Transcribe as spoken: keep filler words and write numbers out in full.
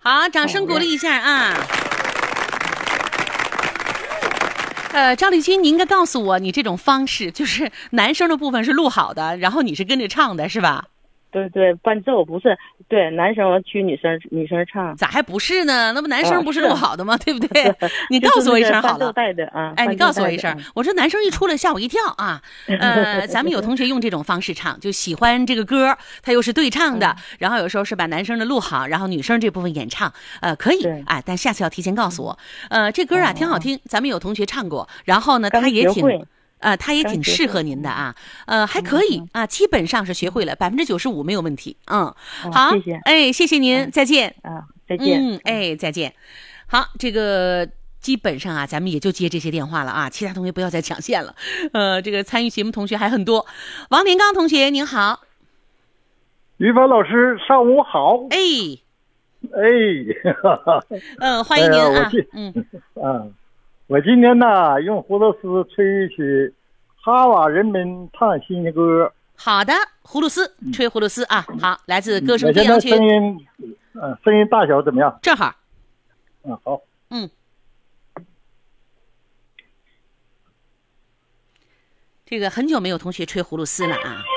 好，掌声鼓励一下啊！呃，赵丽君，你应该告诉我，你这种方式就是男生的部分是录好的，然后你是跟着唱的，是吧？ 对对，伴奏不是对男生曲女生女生唱， 咋还不是呢？那不男生不是录好的吗？ 啊、 对不对？你告诉我一声好了。 伴奏带的啊， 哎，你告诉我一声， 啊、 我说男生一出来吓我一跳啊。呃，咱们有同学用这种方式唱，就喜欢这个歌，他又是对唱的，嗯、然后有时候是把男生的录好，然后女生这部分演唱，呃，可以啊、哎，但下次要提前告诉我。呃，这歌啊、哦、挺好听，咱们有同学唱过，然后呢，他也挺。呃，他也挺适合您的啊，呃，还可以啊，基本上是学会了，百分之九十五没有问题。嗯，好， 谢谢， 哎，谢谢您，再见啊，再见， 嗯，哎，再见。好，这个基本上啊，咱们也就接这些电话了啊，其他同学不要再抢线了。呃，这个参与节目同学还很多，王连刚同学您好， 于凡老师上午好， 哎， 哎， 嗯，欢迎您啊， 呃、嗯，嗯。我今天呢，用葫芦丝吹曲哈瓦人们唱新的歌。 好的，葫芦丝，吹葫芦丝啊。好，来自歌声飞扬群。 声音，嗯，声音大小怎么样？ 正好。 嗯，好。 嗯。这个很久没有同学吹葫芦丝了啊。